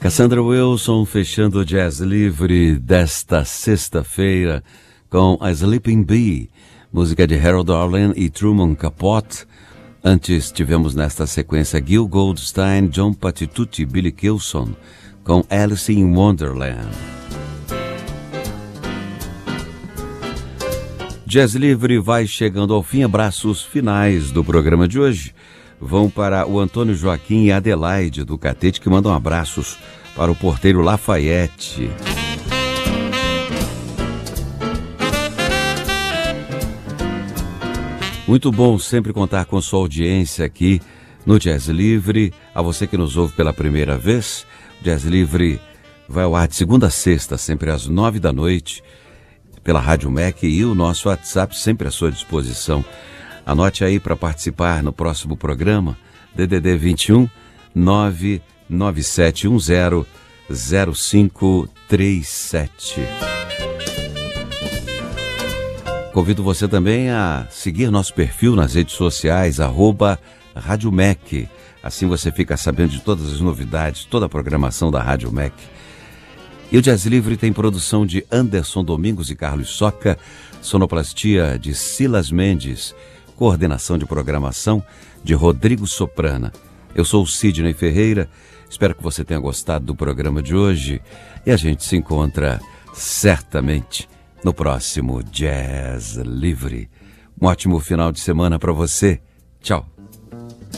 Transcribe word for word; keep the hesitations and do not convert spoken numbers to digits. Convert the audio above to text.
Cassandra Wilson fechando o Jazz Livre desta sexta-feira com a Sleeping Bee, música de Harold Arlen e Truman Capote. Antes tivemos nesta sequência Gil Goldstein, John Patitucci e Billy Kilson com Alice in Wonderland. Jazz Livre vai chegando ao fim. Abraços finais do programa de hoje vão para o Antônio Joaquim e Adelaide do Catete, que mandam abraços para o porteiro Lafayette. Muito bom sempre contar com sua audiência aqui no Jazz Livre. A você que nos ouve pela primeira vez, o Jazz Livre vai ao ar de segunda a sexta, sempre às nove da noite, pela Rádio M E C, e o nosso WhatsApp sempre à sua disposição. Anote aí para participar no próximo programa, D D D vinte e um, nove nove sete um zero, zero cinco três sete. Convido você também a seguir nosso perfil nas redes sociais, arroba Rádio M E C. Assim você fica sabendo de todas as novidades, toda a programação da Rádio M E C. E o Jazz Livre tem produção de Anderson Domingos e Carlos Soca, sonoplastia de Silas Mendes, coordenação de programação de Rodrigo Soprana. Eu sou o Sidney Ferreira, espero que você tenha gostado do programa de hoje e a gente se encontra certamente no próximo Jazz Livre. Um ótimo final de semana para você. Tchau.